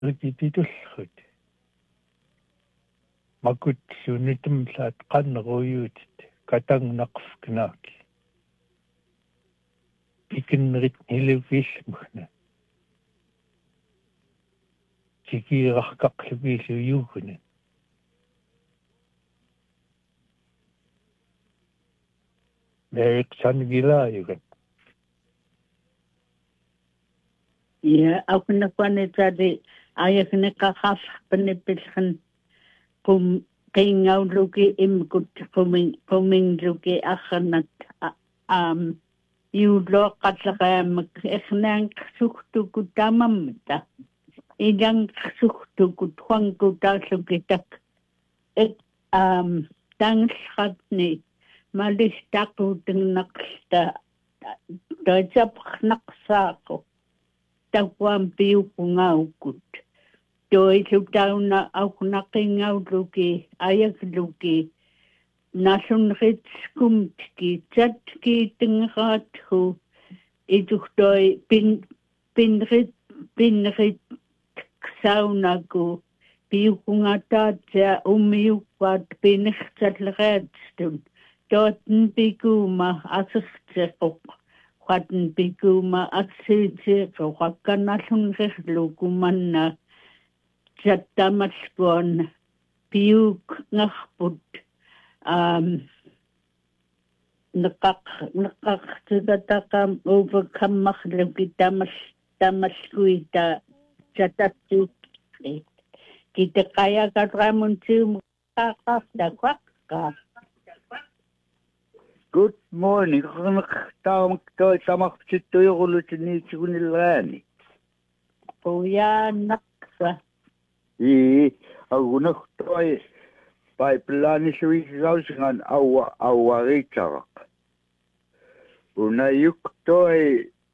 рититуллрут макутсунитумлаат qanneruйuutit катангнақф кнааки пикиннерит нилувииллмухна тикиираркарлугииллуйуугуна меэксангилааюгат Ja, auch noch nicht die eigene Kachafpenepilchen ging auch lugi im gut coming lugi achanat yulo katlaqam ikhnan sukhtu kutamamta ilang sukhtu kutwangu taslukitak tangskhatni malistaku tingnaqsta tajapnaqsaaqo takwam piukungaukut toi lutauna auknaqingauluki ayakluki nasunritskumtki tsatki tingaathu iduhtoi pinrit ksaunaku piukungatatsa umiukat pinirtsallereatstun toten pikuma asirtseqoq Quatten biguma atsiti roqakanallun rerlukumanna jattamalpon piuk ngarput naqaq tigataqam overkammarluki tamalkuita jatattu kitaqayaqatramuntium qaqaqtaqqa Good morning. Toi samaqsittuyorulutiniitsugunilraani. Uyanaqsa. Agunaqtoi pipeline-suisausingan awaritaraq. Unayuktoi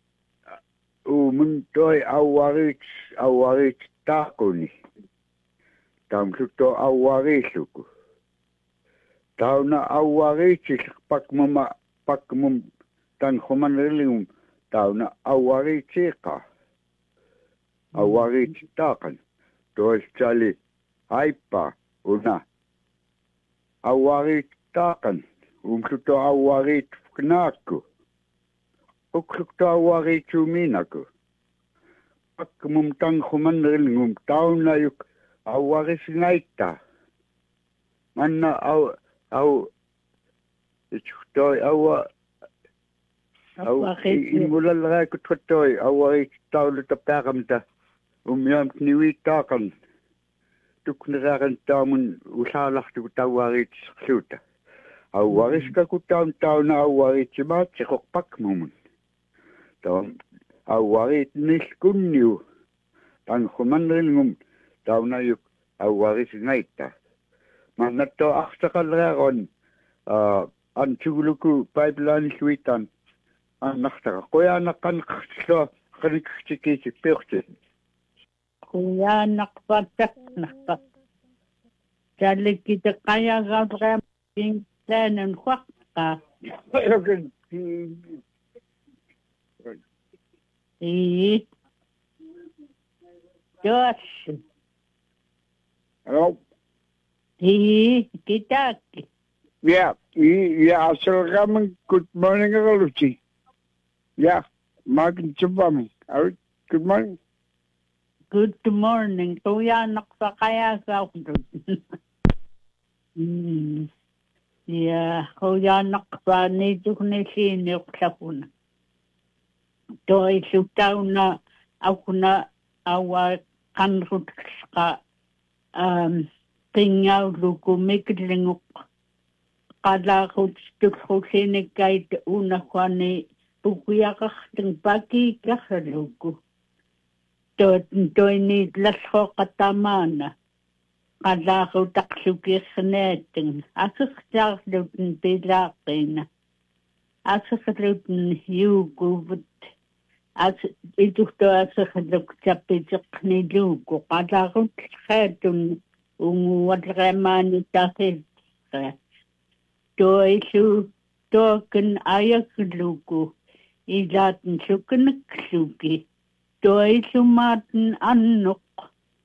umuntoi awarit taaquni. Tamsutto awarilluku. Tauna awaritis pakmum tan humanrilium tauna awaritiqa awarititaqan toistali aipa una awarititaqan umsuto awarit knaku uksuto awarichuminaku pakmum tan humanrilium tauna yuk awarisngaita manna au ichtoi au imulallra kuttoi awari tauluta paaramta umyam niwitaqan tukneraran taamun usaalartu tawarit sluta awariska kutaun tauna awaritsimaat seqorpakmumun taam awarit niskunniu tan humanrilngum taunayuk awarisngaita Manatto axtaqalreeron antuguluku pipeline suitan annaxtaqa qoyaanaqqanqartillo qanikkitikki pirti qoyaanaqpattaqnaqqa tallikkitaqayagaatream taanan huaqqa Josh Hello Kitaki. Yeah, Assalamualaikum. Good morning, Lucy. Yeah, Martin Chubam. Good morning. Good morning. Tuya nakakaya sa Yeah, kuya nakpa ni tuknisin yung sapuna. Toy sutaw na ako na awa kanrut ka Tingaw luku miklinguk kalakot stukhusinikait una kwani pukuyakakting paki kakaluku. Toy ni lasho katamana kalakot taksukisneting asasaklutin pilakina asasaklutin yugubut as ituhto asakluk chapitik ni luku kalakot khetun Unguadramani tahil. Toisu token ayakluku. Ilatin sukanakluki. Toisu matin annuk.